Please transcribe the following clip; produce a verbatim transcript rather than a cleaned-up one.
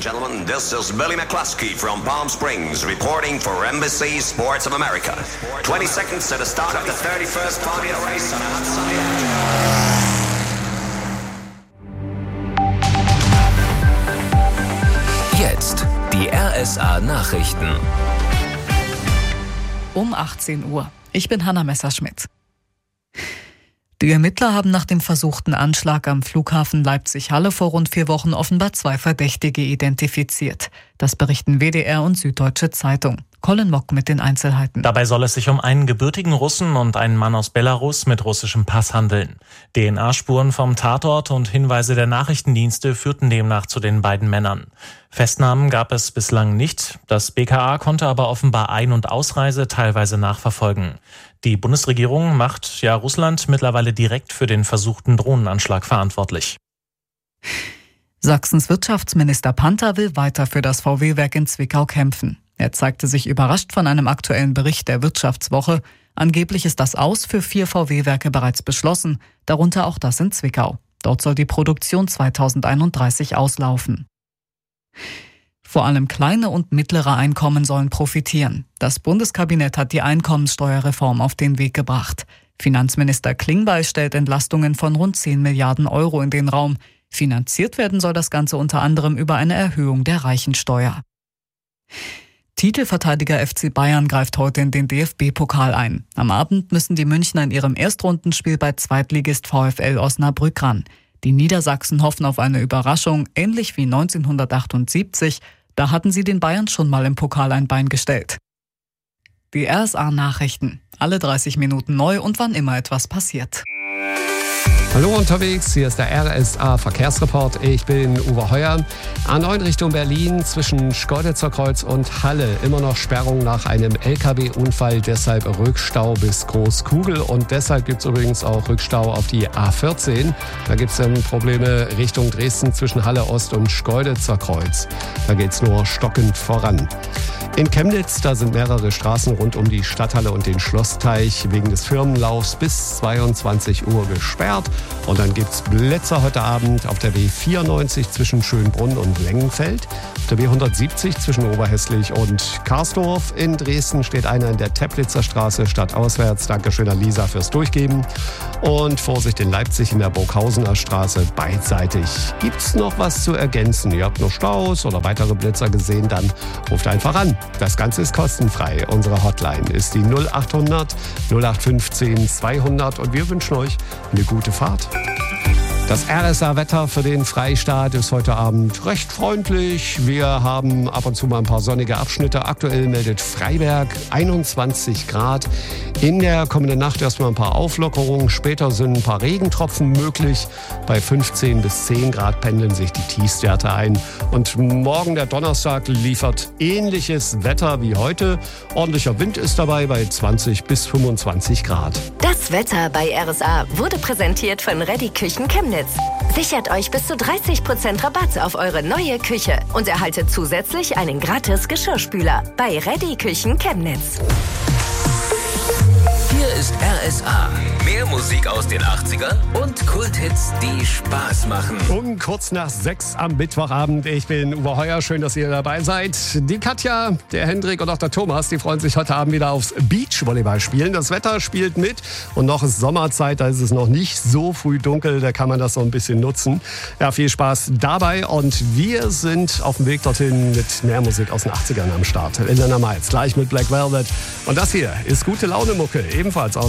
gentlemen, this is Billy McCluskey from Palm Springs reporting for N B C Sports of America. twenty seconds to the start of the thirty-first Formula race on a hot sunny day. Jetzt die R S A-Nachrichten. Um achtzehn Uhr. Ich bin Hanna Messerschmidt. Die Ermittler haben nach dem versuchten Anschlag am Flughafen Leipzig-Halle vor rund vier Wochen offenbar zwei Verdächtige identifiziert. Das berichten W D R und Süddeutsche Zeitung. Colin Mock mit den Einzelheiten. Dabei soll es sich um einen gebürtigen Russen und einen Mann aus Belarus mit russischem Pass handeln. D N A-Spuren vom Tatort und Hinweise der Nachrichtendienste führten demnach zu den beiden Männern. Festnahmen gab es bislang nicht. Das B K A konnte aber offenbar Ein- und Ausreise teilweise nachverfolgen. Die Bundesregierung macht ja Russland mittlerweile direkt für den versuchten Drohnenanschlag verantwortlich. Sachsens Wirtschaftsminister Panther will weiter für das V W-Werk in Zwickau kämpfen. Er zeigte sich überrascht von einem aktuellen Bericht der Wirtschaftswoche. Angeblich ist das Aus für vier V W-Werke bereits beschlossen, darunter auch das in Zwickau. Dort soll die Produktion zweitausendeinunddreißig auslaufen. Vor allem kleine und mittlere Einkommen sollen profitieren. Das Bundeskabinett hat die Einkommenssteuerreform auf den Weg gebracht. Finanzminister Klingbeil stellt Entlastungen von rund zehn Milliarden Euro in den Raum. Finanziert werden soll das Ganze unter anderem über eine Erhöhung der Reichensteuer. Titelverteidiger F C Bayern greift heute in den D F B-Pokal ein. Am Abend müssen die Münchner in ihrem Erstrundenspiel bei Zweitligist VfL Osnabrück ran. Die Niedersachsen hoffen auf eine Überraschung, ähnlich wie neunzehnhundertachtundsiebzig. Da hatten sie den Bayern schon mal im Pokal ein Bein gestellt. Die R S A-Nachrichten. Alle dreißig Minuten neu und wann immer etwas passiert. Hallo unterwegs, hier ist der R S A-Verkehrsreport. Ich bin Uwe Heuer. A neun Richtung Berlin zwischen Schkeuditzer Kreuz und Halle. Immer noch Sperrung nach einem L K W-Unfall, deshalb Rückstau bis Großkugel. Und deshalb gibt es übrigens auch Rückstau auf die A vierzehn. Da gibt es dann Probleme Richtung Dresden zwischen Halle Ost und Schkeuditzer Kreuz. Da geht es nur stockend voran. In Chemnitz, da sind mehrere Straßen rund um die Stadthalle und den Schlossteich wegen des Firmenlaufs bis zweiundzwanzig Uhr gesperrt. Und dann gibt's Blitzer heute Abend auf der B vierundneunzig zwischen Schönbrunn und Lengenfeld. Auf der B hundertsiebzig zwischen Oberhässlich und Karsdorf. In Dresden steht einer in der Teplitzer Straße stadtauswärts. Dankeschön an Lisa fürs Durchgeben. Und Vorsicht in Leipzig in der Burghausener Straße beidseitig. Gibt's noch was zu ergänzen? Ihr habt noch Staus oder weitere Blitzer gesehen? Dann ruft einfach an. Das Ganze ist kostenfrei. Unsere Hotline ist die null achthundert null acht fünfzehn zweihundert und wir wünschen euch eine gute Fahrt. Das R S A-Wetter für den Freistaat ist heute Abend recht freundlich. Wir haben ab und zu mal ein paar sonnige Abschnitte. Aktuell meldet Freiberg einundzwanzig Grad. In der kommenden Nacht erstmal ein paar Auflockerungen. Später sind ein paar Regentropfen möglich. Bei fünfzehn bis zehn Grad pendeln sich die Tiefstwerte ein. Und morgen, der Donnerstag, liefert ähnliches Wetter wie heute. Ordentlicher Wind ist dabei bei zwanzig bis fünfundzwanzig Grad. Das Wetter bei R S A wurde präsentiert von Reddy Küchen Chemnitz. Sichert euch bis zu dreißig Prozent Rabatt auf eure neue Küche und erhaltet zusätzlich einen gratis Geschirrspüler bei Reddy Küchen Chemnitz. Hier ist R S A. Mehr Musik aus den achtzigern und Kulthits, die Spaß machen. Um kurz nach sechs am Mittwochabend. Ich bin Uwe Heuer. Schön, dass ihr dabei seid. Die Katja, der Hendrik und auch der Thomas, die freuen sich heute Abend wieder aufs Beachvolleyball spielen. Das Wetter spielt mit und noch ist Sommerzeit. Da ist es noch nicht so früh dunkel. Da kann man das so ein bisschen nutzen. Ja, viel Spaß dabei. Und wir sind auf dem Weg dorthin mit mehr Musik aus den achtzigern am Start. Elena Miles, gleich mit Black Velvet. Und das hier ist gute Laune Mucke. Ebenfalls